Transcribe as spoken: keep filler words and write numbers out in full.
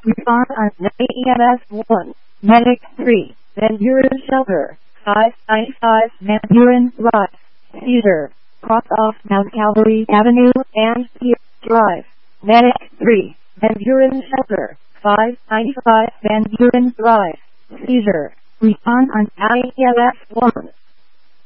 Respond on E M S one. Medic three. Van Buren Shelter. five ninety-five Van Buren Drive. Cedar. Cross off Mount Calvary Avenue and Pierce Drive. Medic three. Van Buren Shelter. five ninety-five Van Buren Drive. Cedar. Respond on E M S one.